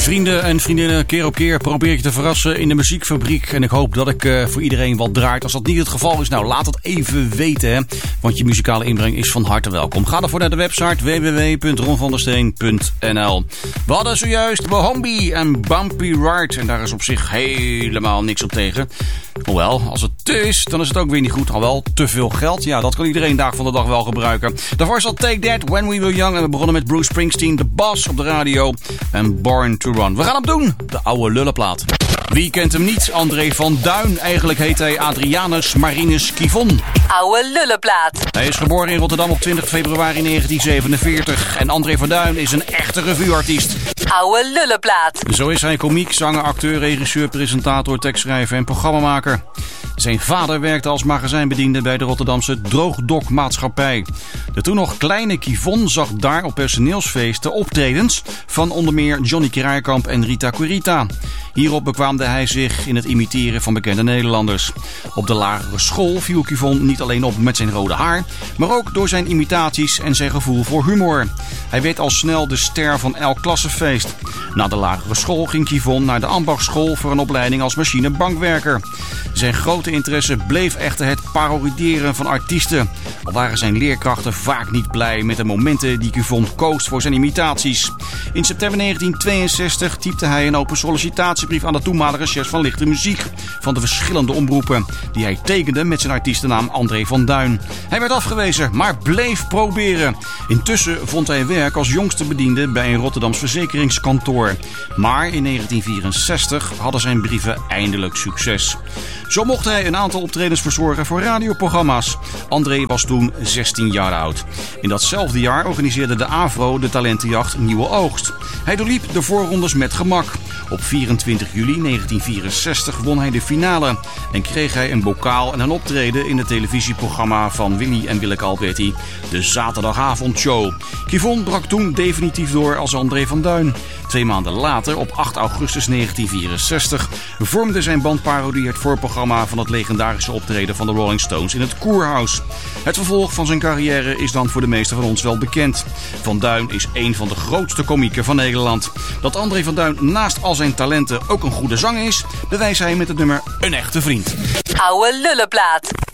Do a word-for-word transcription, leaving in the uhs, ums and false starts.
Vrienden en vriendinnen, keer op keer probeer ik te verrassen in de muziekfabriek. En ik hoop dat ik uh, voor iedereen wat draait. Als dat niet het geval is, nou laat het even weten. Hè? Want je muzikale inbreng is van harte welkom. Ga daarvoor naar de website w w w punt ron van der steen punt n l. We hadden zojuist Mohombi en Bumpy Ride. En daar is op zich helemaal niks op tegen. Hoewel, als het te is, dan is het ook weer niet goed. Alhoewel, te veel geld, ja, dat kan iedereen dag van de dag wel gebruiken. Daarvoor is dat Take That, When We Were Young. En we begonnen met Bruce Springsteen, The Boss op de radio. En Born to Run. We gaan hem doen, de oude lullenplaat. Wie kent hem niet? André van Duin. Eigenlijk heet hij Adrianus Marinus Kivon. Oude lullenplaat. Hij is geboren in Rotterdam op twintig februari negentien zevenenveertig. En André van Duin is een echte revueartiest. Oude lullenplaat. Zo is hij komiek, zanger, acteur, regisseur, presentator, tekstschrijver en programmamaker. Zijn vader werkte als magazijnbediende bij de Rotterdamse Droogdokmaatschappij. De toen nog kleine Kivon zag daar op personeelsfeesten optredens van onder meer Johnny Kraaikamp en Rita Kurita. Hierop bekwaamde hij zich in het imiteren van bekende Nederlanders. Op de lagere school viel Kivon niet alleen op met zijn rode haar, maar ook door zijn imitaties en zijn gevoel voor humor. Hij werd al snel de ster van elk klassefeest. Na de lagere school ging Kivon naar de ambachtschool voor een opleiding als machinebankwerker. Zijn grote interesse bleef echter het paroderen van artiesten. Al waren zijn leerkrachten vaak niet blij met de momenten die Kivon koos voor zijn imitaties. In september negentien tweeënzestig typte hij een open sollicitatiebrief aan de toenmalige chef van lichte muziek van de verschillende omroepen, die hij tekende met zijn artiestennaam André van Duin. Hij werd afgewezen, maar bleef proberen. Intussen vond hij werk als jongste bediende bij een Rotterdams verzekeringskantoor. Maar in negentien vierenzestig hadden zijn brieven eindelijk succes. Zo mocht hij een aantal optredens verzorgen voor radioprogramma's. André was toen zestien jaar oud. In datzelfde jaar organiseerde de AVRO de talentenjacht Nieuwe Oogst. Hij doorliep de voorrondes met gemak. Op vierentwintig juli negentien vierenzestig won hij de finale en kreeg hij een bokaal en een optreden in het televisieprogramma van Willy en Willeke Alberti, de Zaterdagavondshow. Kivon brak toen definitief door als André van Duin. Twee maanden later, op acht augustus negentien vierenzestig, vormde zijn band parodie het voorprogramma van het legendarische optreden van de Rolling Stones in het Koerhuis. Het vervolg van zijn carrière is dan voor de meesten van ons wel bekend. Van Duin is een van de grootste komieken van Nederland. Dat André van Duin naast al zijn talenten ook een goede zanger is, bewijst hij met het nummer Een Echte Vriend. Oude lullenplaat.